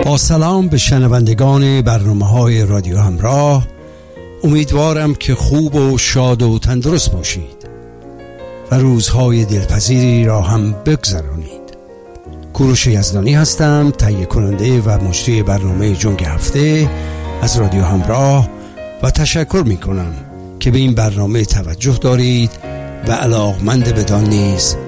با سلام به شنوندگان برنامه‌های رادیو همراه، امیدوارم که خوب و شاد و تندرست باشید و روزهای دلپذیری را هم بگذرانید. کوروش یزدانی هستم، تهیه کننده و مجری برنامه جنگ هفته از رادیو همراه و تشکر می کنم که به این برنامه توجه دارید و علاقمند بدان نیز